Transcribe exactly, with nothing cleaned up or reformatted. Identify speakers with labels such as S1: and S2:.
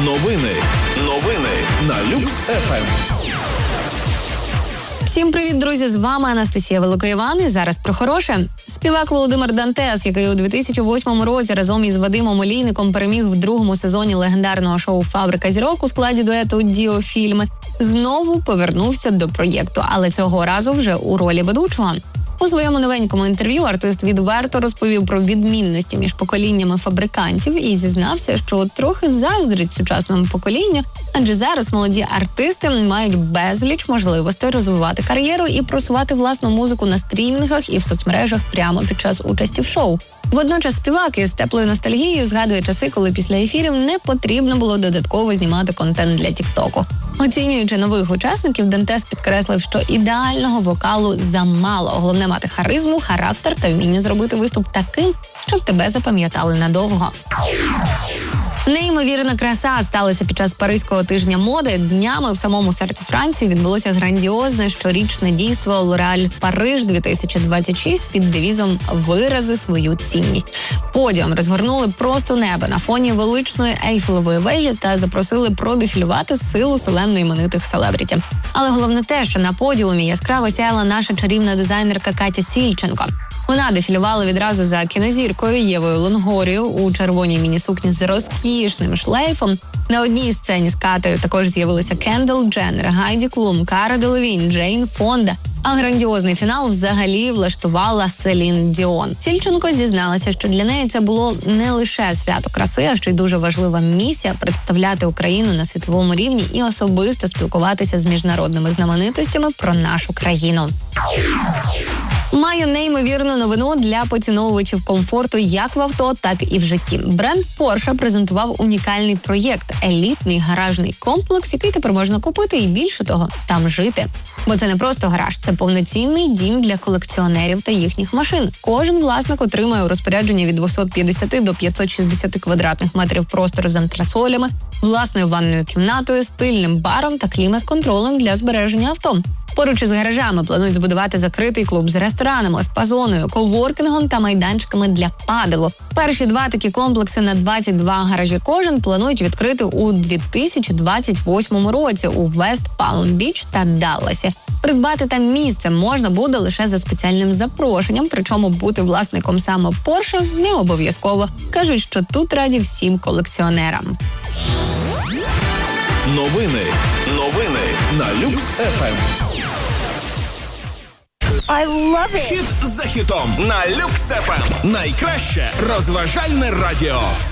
S1: Новини. Новини на Люкс еф ем.
S2: Всім привіт, друзі! З вами Анастасія Великоїван. І зараз про хороше. Співак Володимир Дантес, який у дві тисячі восьмому році разом із Вадимом Олійником переміг в другому сезоні легендарного шоу «Фабрика зірок» у складі дуету «Діофільми», знову повернувся до проєкту, але цього разу вже у ролі ведучого. У своєму новенькому інтерв'ю артист відверто розповів про відмінності між поколіннями фабрикантів і зізнався, що трохи заздрить сучасному поколінню, адже зараз молоді артисти мають безліч можливостей розвивати кар'єру і просувати власну музику на стрімінгах і в соцмережах прямо під час участі в шоу. Водночас співак із теплою ностальгією згадує часи, коли після ефірів не потрібно було додатково знімати контент для тіктоку. Оцінюючи нових учасників, Дантес підкреслив, що ідеального вокалу замало. Головне мати харизму, характер та вміння зробити виступ таким, щоб тебе запам'ятали надовго. Неймовірна краса сталася під час Паризького тижня моди. Днями в самому серці Франції відбулося грандіозне щорічне дійство L'Oréal Париж дві тисячі двадцять шість під девізом «Вирази свою цінність». Подіум розгорнули просто неба на фоні величної Ейфелевої вежі та запросили продефілювати силу селенно іменитих селебріті. Але головне те, що на подіумі яскраво сяяла наша чарівна дизайнерка Катя Сільченко. Вона дефілювала відразу за кінозіркою Євою Лонгорією у червоній міні-сукні з розкішним шлейфом. На одній сцені з Катею також з'явилися Кендал Дженнер, Гайді Клум, Кара Делевінь, Джейн Фонда. А грандіозний фінал взагалі влаштувала Селін Діон. Сільченко зізналася, що для неї це було не лише свято краси, а ще й дуже важлива місія представляти Україну на світовому рівні і особисто спілкуватися з міжнародними знаменитостями про нашу країну. Маю неймовірну новину для поціновувачів комфорту як в авто, так і в житті. Бренд Porsche презентував унікальний проєкт – елітний гаражний комплекс, який тепер можна купити і, більше того, там жити. Бо це не просто гараж, це повноцінний дім для колекціонерів та їхніх машин. Кожен власник отримає у розпорядження від двісті п'ятдесят до п'ятсот шістдесят квадратних метрів простору з антресолями, власною ванною кімнатою, стильним баром та клімат-контролем для збереження авто. Поруч із гаражами планують збудувати закритий клуб з ресторанами, спа-зоною, коворкінгом та майданчиками для паделу. Перші два такі комплекси на двадцять два гаражі кожен планують відкрити у дві тисячі двадцять восьмому році у Вест Палм-Біч та Далласі. Придбати там місце можна буде лише за спеціальним запрошенням, причому бути власником саме Porsche не обов'язково. Кажуть, що тут раді всім колекціонерам.
S1: Новини. Новини на Люкс еф ем.
S3: I love it.
S1: Хіт за хітом на Люкс еф ем. Найкраще розважальне радіо.